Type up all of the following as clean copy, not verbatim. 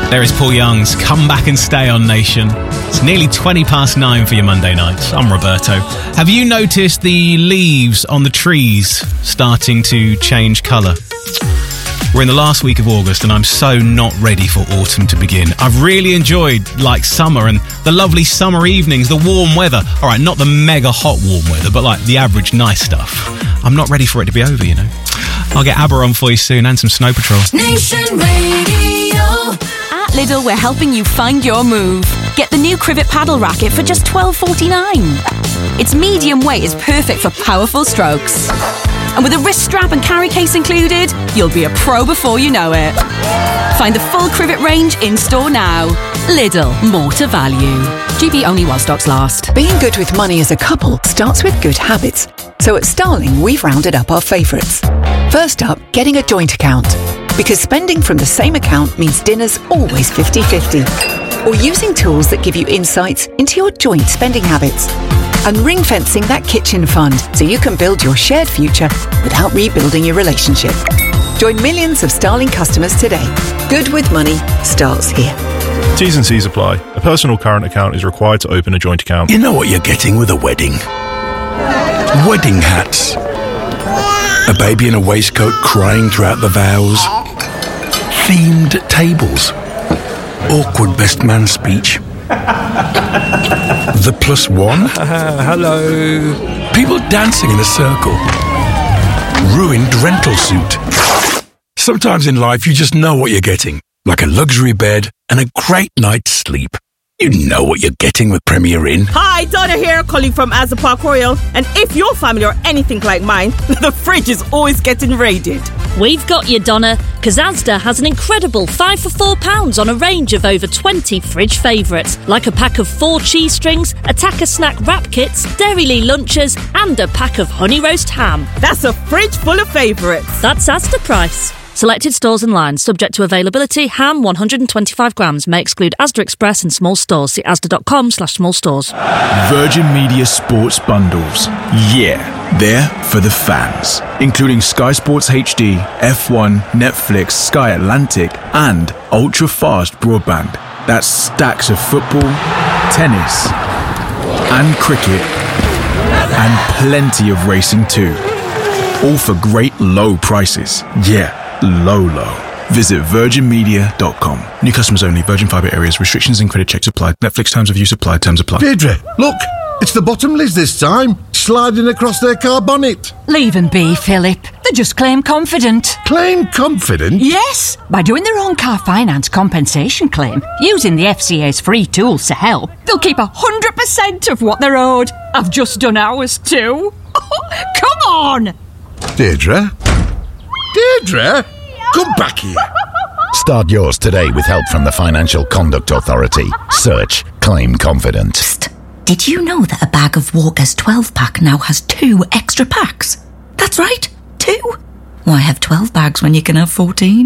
There is Paul Young's Come Back and Stay on Nation. It's nearly 9:20 for your Monday nights. I'm Roberto. Have you noticed the leaves on the trees starting to change colour? We're in the last week of August and I'm so not ready for autumn to begin. I've really enjoyed summer and the lovely summer evenings, the warm weather. All right, not the mega hot warm weather, but the average nice stuff. I'm not ready for it to be over, I'll get ABBA on for you soon and some Snow Patrol. Nation Radio. At Lidl, we're helping you find your move. Get the new Crivet paddle racket for just $12.49. Its medium weight is perfect for powerful strokes. And with a wrist strap and carry case included, you'll be a pro before you know it. Find the full Crivet range in store now. Lidl, more to value. GB only while stocks last. Being good with money as a couple starts with good habits. So at Starling, we've rounded up our favourites. First up, getting a joint account. Because spending from the same account means dinner's always 50-50. Or using tools that give you insights into your joint spending habits. And ring-fencing that kitchen fund so you can build your shared future without rebuilding your relationship. Join millions of Starling customers today. Good with money starts here. T's and C's apply. A personal current account is required to open a joint account. You know what you're getting with a wedding? Wedding hats. A baby in a waistcoat crying throughout the vows. Themed tables. Awkward best man speech. The plus one. Hello. People dancing in a circle. Ruined rental suit. Sometimes in life you just know what you're getting. Like a luxury bed and a great night's sleep. You know what you're getting with Premier Inn. Hi, Donna here, calling from Asda Park Royal. And if your family are anything like mine, the fridge is always getting raided. We've got you, Donna, because Asda has an incredible 5 for £4 on a range of over 20 fridge favourites, like a pack of 4 cheese strings, Attacker snack wrap kits, Dairy lunches, and a pack of honey roast ham. That's a fridge full of favourites. That's Asda price. Selected stores and lines, subject to availability. Ham 125 grams may exclude Asda Express and small stores. See asda.com/small stores. Virgin Media Sports Bundles. Yeah, they're for the fans. Including Sky Sports HD, F1, Netflix, Sky Atlantic, and ultra-fast broadband. That's stacks of football, tennis, and cricket, and plenty of racing too. All for great low prices. Yeah. Low. Visit virginmedia.com. New customers only. Virgin Fibre areas. Restrictions and credit checks apply. Netflix terms of use apply. Terms apply. Deirdre, look. It's the Bottomleys this time. Sliding across their car bonnet. Leave them be, Philip. They just claim confident. Claim confident? Yes. By doing their own car finance compensation claim, using the FCA's free tools to help, they'll keep 100% of what they're owed. I've just done ours too. Come on! Deirdre? Deirdre? Come back here. Start yours today with help from the Financial Conduct Authority. Search Claim Confident. Psst. Did you know that a bag of Walker's 12-pack now has 2 extra packs? That's right, 2. Why have 12 bags when you can have 14?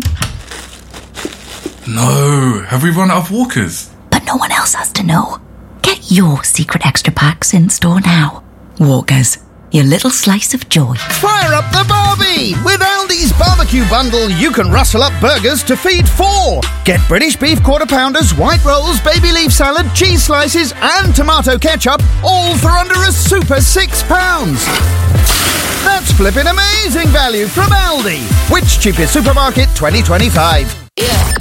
No, have we run out of Walkers? But no one else has to know. Get your secret extra packs in store now. Walker's. Your little slice of joy. Fire up the Barbie! With Aldi's barbecue bundle, you can rustle up burgers to feed 4. Get British beef quarter-pounders, white rolls, baby leaf salad, cheese slices and tomato ketchup, all for under a super £6. That's flipping amazing value from Aldi. Which cheapest supermarket 2025? Yeah.